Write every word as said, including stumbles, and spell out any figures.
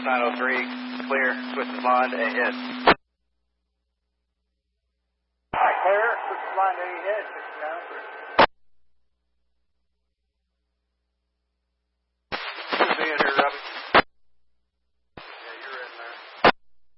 nine oh three, clear, switch line to ahead. All right, clear, switch line to ahead, six nine oh three.